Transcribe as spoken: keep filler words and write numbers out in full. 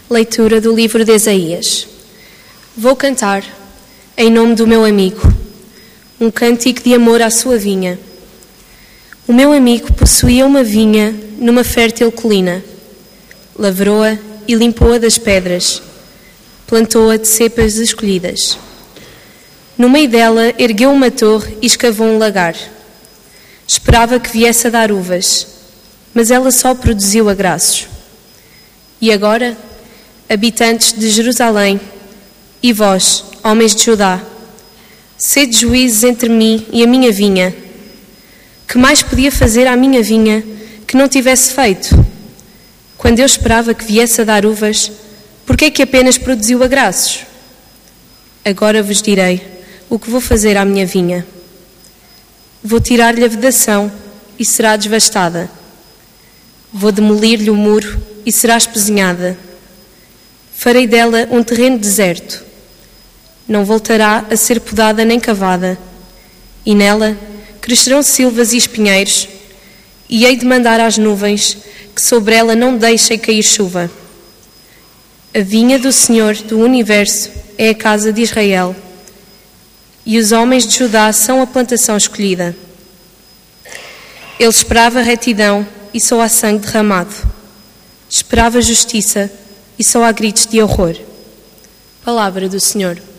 Leitura do livro de Isaías. Vou cantar, em nome do meu amigo, um cântico de amor à sua vinha. O meu amigo possuía uma vinha numa fértil colina. Lavrou-a e limpou-a das pedras. Plantou-a de cepas escolhidas. No meio dela ergueu uma torre e escavou um lagar. Esperava que viesse a dar uvas, mas ela só produziu agraços. E agora, habitantes de Jerusalém, e vós, homens de Judá, sede juízes entre mim e a minha vinha. Que mais podia fazer à minha vinha que não tivesse feito? Quando eu esperava que viesse a dar uvas, por que é que apenas produziu agraços? Agora vos direi o que vou fazer à minha vinha. Vou tirar-lhe a vedação e será devastada. Vou demolir-lhe o muro e será espezinhada. Farei dela um terreno deserto. Não voltará a ser podada nem cavada. E nela crescerão silvas e espinheiros, e hei de mandar às nuvens que sobre ela não deixem cair chuva. A vinha do Senhor do Universo é a casa de Israel, e os homens de Judá são a plantação escolhida. Ele esperava retidão e só há sangue derramado. Esperava justiça e só há gritos de horror. Palavra do Senhor.